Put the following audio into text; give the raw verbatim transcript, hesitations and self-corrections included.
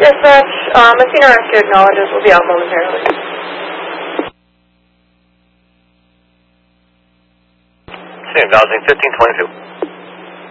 Dispatch, um, Messina Rescue acknowledges we'll be out momentarily. Same, acknowledging fifteen twenty-two.